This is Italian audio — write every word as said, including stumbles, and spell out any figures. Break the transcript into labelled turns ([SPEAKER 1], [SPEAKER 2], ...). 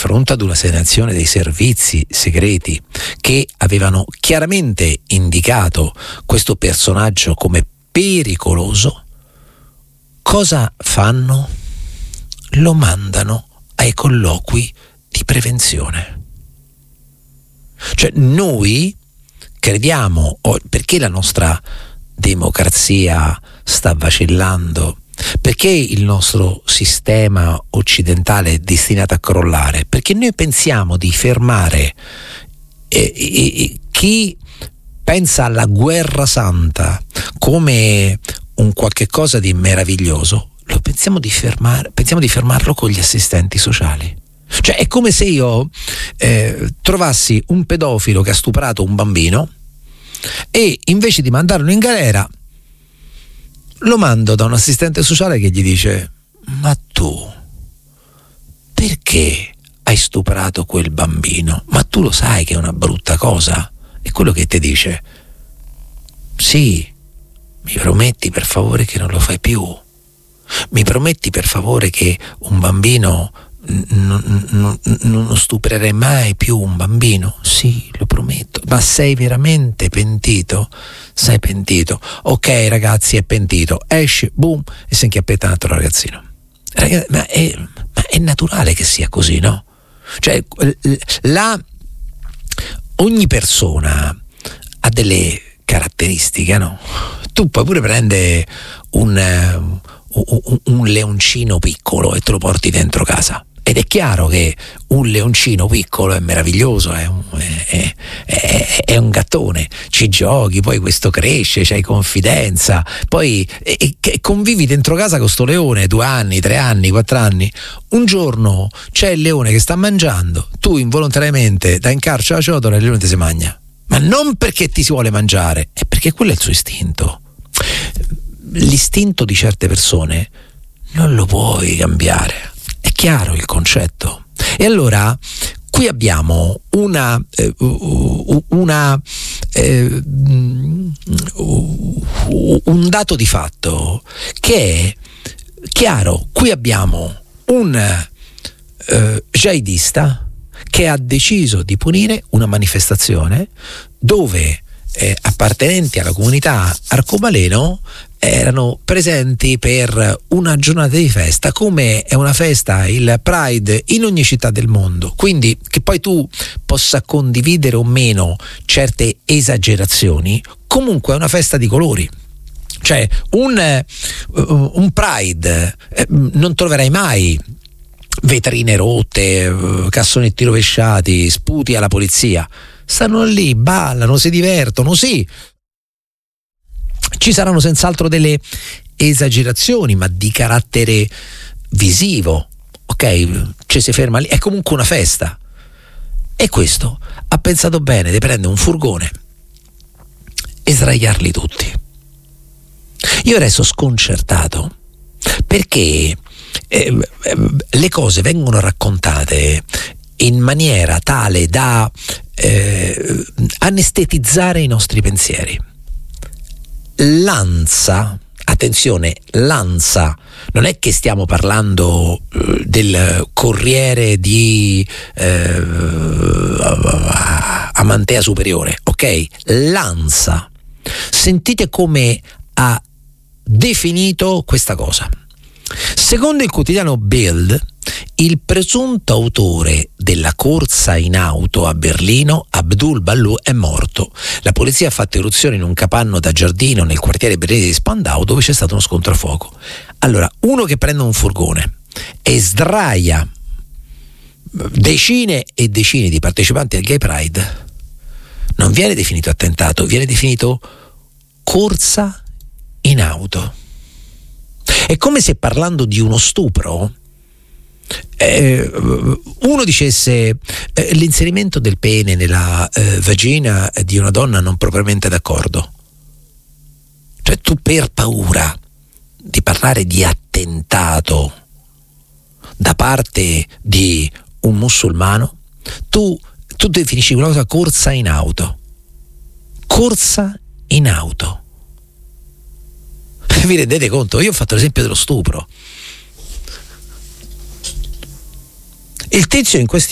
[SPEAKER 1] fronte ad una segnalazione dei servizi segreti che avevano chiaramente indicato questo personaggio come pericoloso, cosa fanno? Lo mandano ai colloqui di prevenzione. Cioè noi crediamo, perché la nostra democrazia sta vacillando, perché il nostro sistema occidentale è destinato a crollare? Perché noi pensiamo di fermare eh, eh, chi pensa alla guerra santa come un qualche cosa di meraviglioso, lo pensiamo di fermare, pensiamo di fermarlo con gli assistenti sociali. Cioè è come se io eh, trovassi un pedofilo che ha stuprato un bambino e invece di mandarlo in galera lo mando da un assistente sociale che gli dice: ma tu perché hai stuprato quel bambino? Ma tu lo sai che è una brutta cosa? E quello che ti dice: sì, mi prometti per favore che non lo fai più? Mi prometti per favore che un bambino non, non, non stuprerai mai più un bambino? Sì, lo prometto. Ma sei veramente pentito? Sei pentito? Ok ragazzi, è pentito. Esce, boom, e si inchiappetta un altro ragazzino. Ragazzi, ma, è, ma è naturale che sia così, no? Cioè la, ogni persona ha delle caratteristiche, no? Tu puoi pure prendere un, un, un leoncino piccolo e te lo porti dentro casa, ed è chiaro che un leoncino piccolo è meraviglioso, è un, è, è, è un gattone, ci giochi, poi questo cresce, c'hai confidenza, poi e, e convivi dentro casa con sto leone due anni, tre anni, quattro anni. Un giorno c'è il leone che sta mangiando, tu involontariamente dai in carcia la ciotola e il leone ti si mangia, ma non perché ti si vuole mangiare, è perché quello è il suo istinto. L'istinto di certe persone non lo puoi cambiare. È chiaro il concetto? E allora qui abbiamo una eh, una eh, un dato di fatto che è chiaro. Qui abbiamo un eh, jihadista che ha deciso di punire una manifestazione dove eh, appartenenti alla comunità arcobaleno erano presenti per una giornata di festa, come è una festa, il Pride, in ogni città del mondo. Quindi che poi tu possa condividere o meno certe esagerazioni, comunque è una festa di colori. Cioè un, un Pride eh, non troverai mai vetrine rotte, cassonetti rovesciati, sputi alla polizia. Stanno lì, ballano, si divertono, sì. Ci saranno senz'altro delle esagerazioni, ma di carattere visivo, ok? Ci si ferma lì, è comunque una festa. E questo ha pensato bene di prendere un furgone e sdraiarli tutti. Io resto sconcertato perché eh, le cose vengono raccontate in maniera tale da eh, anestetizzare i nostri pensieri. L'Ansa, attenzione, l'Ansa, non è che stiamo parlando eh, del Corriere di eh, Amantea Superiore, ok? L'Ansa, sentite come ha definito questa cosa. Secondo il quotidiano Bild, il presunto autore della corsa in auto a Berlino, Abdul Ballu, è morto. La polizia ha fatto irruzione in un capanno da giardino nel quartiere berlinese di Spandau, dove c'è stato uno scontro a fuoco. Allora, uno che prende un furgone e sdraia decine e decine di partecipanti al Gay Pride non viene definito attentato, viene definito corsa in auto. È come se, parlando di uno stupro, eh, uno dicesse eh, l'inserimento del pene nella eh, vagina di una donna non propriamente d'accordo. Cioè tu, per paura di parlare di attentato da parte di un musulmano, tu, tu definisci quella cosa corsa in auto. Corsa in auto. Vi rendete conto? Io ho fatto l'esempio dello stupro. Il tizio in questione